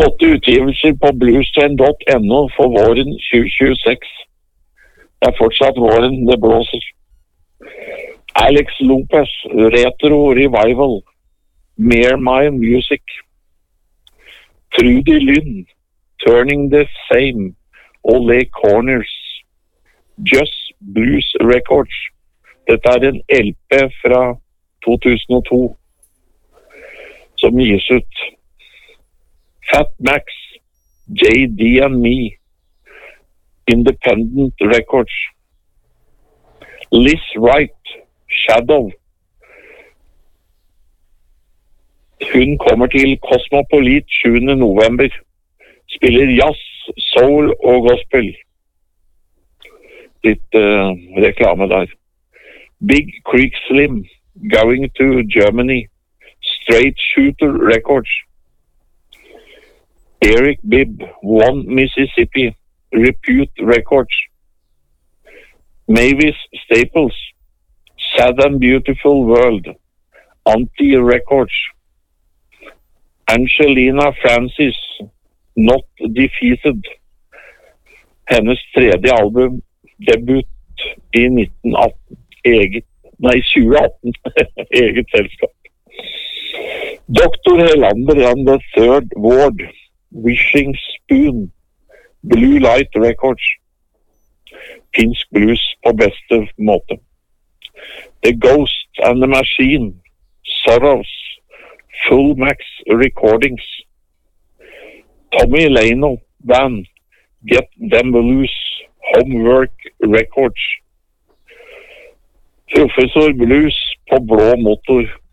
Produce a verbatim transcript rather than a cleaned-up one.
Flotte utgivelser på bluestrain punktum no for våren tjue tjueseks. Det er fortsatt våren, det blåser. Alex Lopez, Retro Revival, Mere My Music. Trudy Lynn, Turning the Same, Ole Corners, Just Blues Records. Dette er en L P fra to tusen og to som gis ut. Fat Max, J D and Me, Independent Records. Liz Wright, Shadow. Hun kommer til Cosmopolit sjuende november. Spiller jazz, soul og gospel. Litt uh, reklame der. Big Creek Slim, Going to Germany. Straight Shooter Records. Eric Bibb, One Mississippi, Repute Records. Mavis Staples, Sad and Beautiful World, Anti Records. Angelina Francis, Not Defeated. Hennes tredje album, debut i nitten atten. Eget, nei, tjue atten. Eget selskap. Doktor Helander and the Third Ward, Wishing Spoon, Blue Light Records. Finsk blues på beste måte. The Ghost and the Machine, Sorrows, Full Max Recordings. Tommy Leno Band, Get Them Blues, Homework Records. Professor Blues på blå motor.